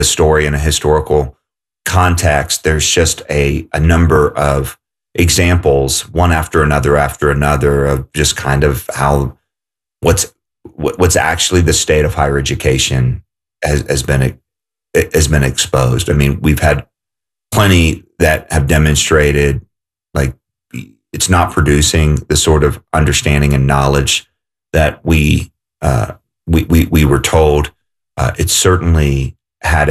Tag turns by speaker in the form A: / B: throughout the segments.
A: the story in a historical context, there's just a number of examples, one after another, of just kind of how what's actually the state of higher education has been exposed. I mean, we've had plenty that have demonstrated like it's not producing the sort of understanding and knowledge that we were told. It certainly had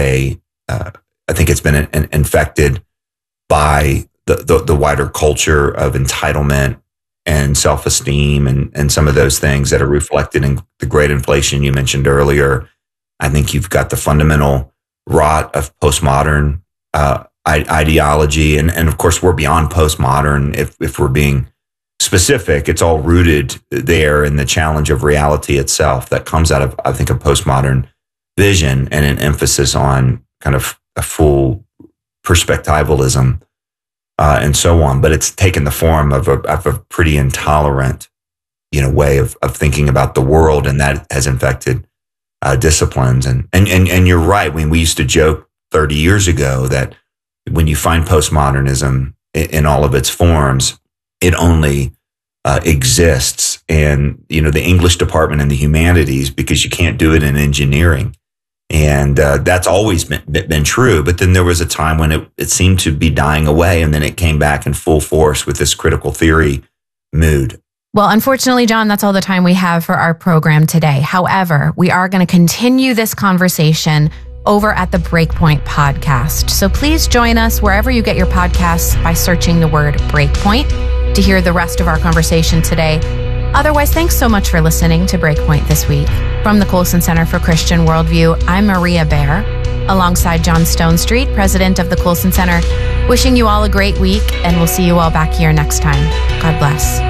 A: I think it's been infected by the wider culture of entitlement and self-esteem and some of those things that are reflected in the great inflation you mentioned earlier. I think you've got the fundamental rot of postmodern ideology. And of course, we're beyond postmodern. If we're being specific, it's all rooted there in the challenge of reality itself that comes out of, I think, a postmodern vision and an emphasis on kind of a full perspectivalism and so on. But it's taken the form of a pretty intolerant, way of thinking about the world, and that has infected disciplines. And you're right. When we used to joke 30 years ago that when you find postmodernism in all of its forms, it only exists in the English department and the humanities, because you can't do it in engineering. And that's always been true. But then there was a time when it seemed to be dying away, and then it came back in full force with this critical theory mood.
B: Well, unfortunately, John, that's all the time we have for our program today. However, we are going to continue this conversation over at the Breakpoint podcast. So please join us wherever you get your podcasts by searching the word Breakpoint to hear the rest of our conversation today. Otherwise, thanks so much for listening to Breakpoint this week. From the Colson Center for Christian Worldview, I'm Maria Bear, alongside John Stonestreet, president of the Colson Center, wishing you all a great week, and we'll see you all back here next time. God bless.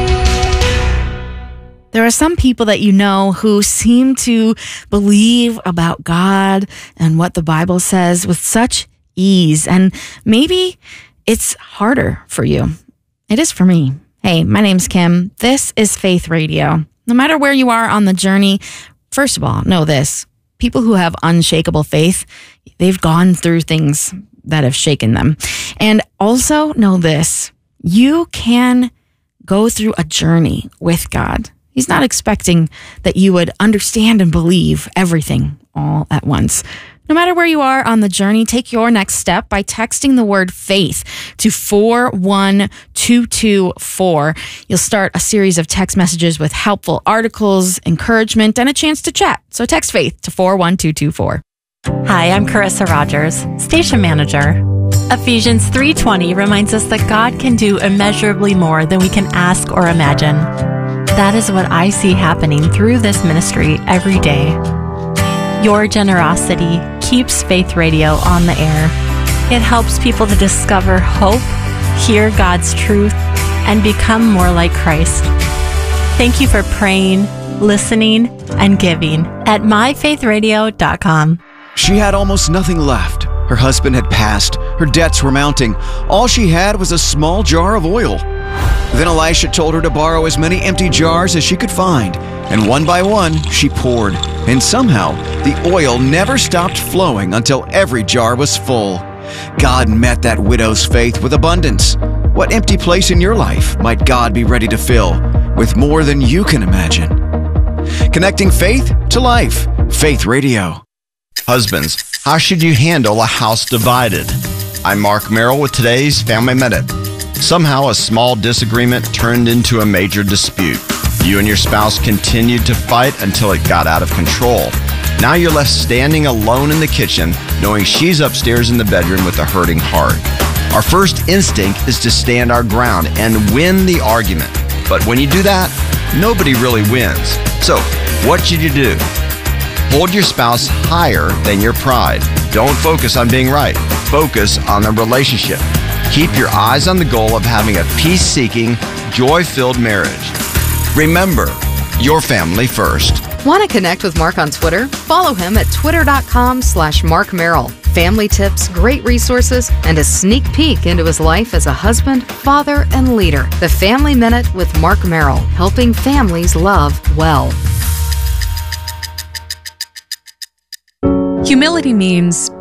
C: There are some people that who seem to believe about God and what the Bible says with such ease, and maybe it's harder for you. It is for me. Hey, my name's Kim. This is Faith Radio. No matter where you are on the journey, first of all, know this. People who have unshakable faith, they've gone through things that have shaken them. And also know this. You can go through a journey with God. He's not expecting that you would understand and believe everything all at once. No matter where you are on the journey, take your next step by texting the word faith to 41224. You'll start a series of text messages with helpful articles, encouragement, and a chance to chat. So text faith to 41224.
D: Hi, I'm Carissa Rogers, station manager. Ephesians 3:20 reminds us that God can do immeasurably more than we can ask or imagine. That is what I see happening through this ministry every day. Your generosity keeps Faith Radio on the air. It helps people to discover hope, hear God's truth, and become more like Christ. Thank you for praying, listening, and giving at myfaithradio.com.
E: She had almost nothing left. Her husband had passed. Her debts were mounting. All she had was a small jar of oil. Then Elisha told her to borrow as many empty jars as she could find, and one by one she poured, and somehow the oil never stopped flowing until every jar was full. God met that widow's faith with abundance. What empty place in your life might God be ready to fill with more than you can imagine? Connecting faith to life. Faith Radio.
F: Husbands, how should you handle a house divided? I'm Mark Merrill with today's Family Minute. Somehow a small disagreement turned into a major dispute. You and your spouse continued to fight until it got out of control. Now you're left standing alone in the kitchen, knowing she's upstairs in the bedroom with a hurting heart. Our first instinct is to stand our ground and win the argument. But when you do that, nobody really wins. So, what should you do? Hold your spouse higher than your pride. Don't focus on being right. Focus on the relationship. Keep your eyes on the goal of having a peace-seeking, joy-filled marriage. Remember, your family first.
G: Want to connect with Mark on Twitter? Follow him at twitter.com/Mark Merrill. Family tips, great resources, and a sneak peek into his life as a husband, father, and leader. The Family Minute with Mark Merrill, helping families love well.
H: Humility means